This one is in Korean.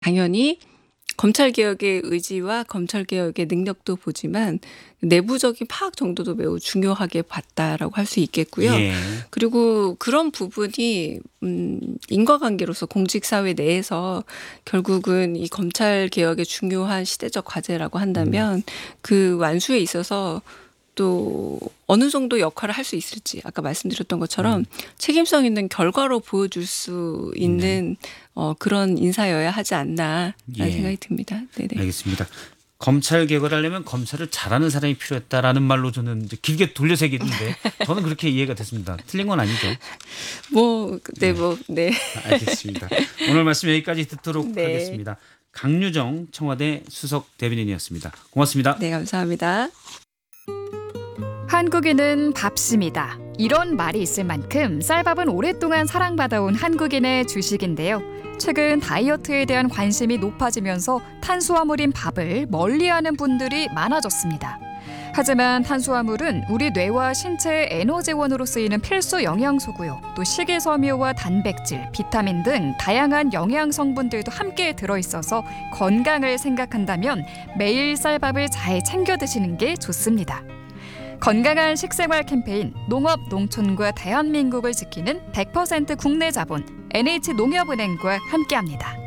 당연히 검찰개혁의 의지와 검찰개혁의 능력도 보지만 내부적인 파악 정도도 매우 중요하게 봤다라고 할 수 있겠고요. 예. 그리고 그런 부분이 인과관계로서 공직사회 내에서 결국은 이 검찰개혁의 중요한 시대적 과제라고 한다면 그 완수에 있어서 또 어느 정도 역할을 할 수 있을지 아까 말씀드렸던 것처럼 책임성 있는 결과로 보여줄 수 있는 그런 인사여야 하지 않나라는 예. 생각이 듭니다. 네네. 알겠습니다. 검찰 개혁을 하려면 검찰을 잘하는 사람이 필요했다라는 말로 저는 이제 길게 돌려서 얘기했는데 저는 그렇게 이해가 됐습니다. 틀린 건 아니죠? 네. 알겠습니다. 오늘 말씀 여기까지 듣도록 네. 하겠습니다. 강유정 청와대 수석 대변인이었습니다. 고맙습니다. 네, 감사합니다. 한국인은 밥심이다. 이런 말이 있을 만큼 쌀밥은 오랫동안 사랑받아온 한국인의 주식인데요. 최근 다이어트에 대한 관심이 높아지면서 탄수화물인 밥을 멀리하는 분들이 많아졌습니다. 하지만 탄수화물은 우리 뇌와 신체의 에너지원으로 쓰이는 필수 영양소고요. 또 식이섬유와 단백질, 비타민 등 다양한 영양 성분들도 함께 들어있어서 건강을 생각한다면 매일 쌀밥을 잘 챙겨 드시는 게 좋습니다. 건강한 식생활 캠페인 농업, 농촌과 대한민국을 지키는 100% 국내 자본 NH농협은행과 함께합니다.